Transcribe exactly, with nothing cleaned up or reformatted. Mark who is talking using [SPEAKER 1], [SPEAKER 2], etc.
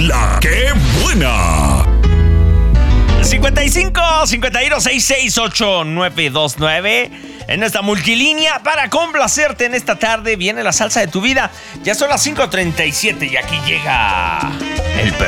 [SPEAKER 1] La que buena.
[SPEAKER 2] cincuenta y cinco, cincuenta y uno, sesenta y seis, ochenta y nueve veintinueve. En esta multilínea para complacerte en esta tarde viene la salsa de tu vida. Ya son las cinco treinta y siete y aquí llega el